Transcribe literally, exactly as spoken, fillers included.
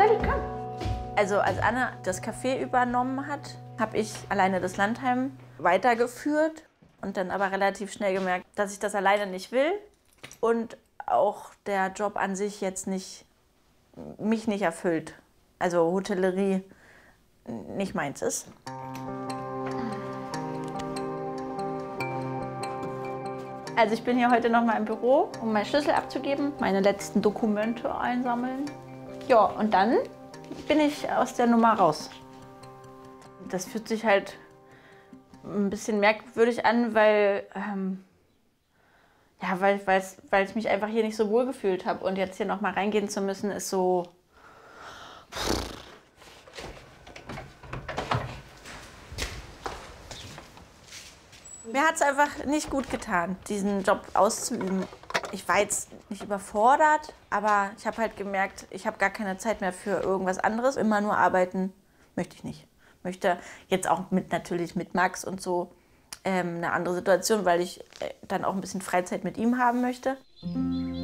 Sally, komm. Also als Anne das Café übernommen hat, habe ich alleine das Landheim weitergeführt und dann aber relativ schnell gemerkt, dass ich das alleine nicht will und auch der Job an sich jetzt nicht, mich nicht erfüllt. Also Hotellerie nicht meins ist. Also ich bin hier heute noch mal im Büro, um meinen Schlüssel abzugeben, meine letzten Dokumente einsammeln. Ja, und dann bin ich aus der Nummer raus. Das fühlt sich halt ein bisschen merkwürdig an, weil, ähm, ja, weil, weil ich mich einfach hier nicht so wohl gefühlt habe. Und jetzt hier noch mal reingehen zu müssen, ist so... Mir hat es einfach nicht gut getan, diesen Job auszuüben. Ich war jetzt nicht überfordert, aber ich habe halt gemerkt, ich habe gar keine Zeit mehr für irgendwas anderes. Immer nur arbeiten möchte ich nicht. Möchte jetzt auch mit, natürlich mit Max und so ähm, eine andere Situation, weil ich äh, dann auch ein bisschen Freizeit mit ihm haben möchte.